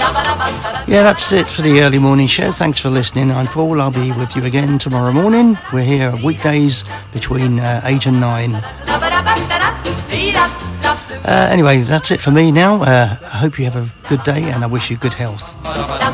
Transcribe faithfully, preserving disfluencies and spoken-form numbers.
Yeah, that's it for the early morning show. Thanks for listening. I'm Paul. I'll be with you again tomorrow morning. We're here weekdays between uh, eight and nine. Uh, anyway, that's it for me now. Uh, I hope you have a good day and I wish you good health.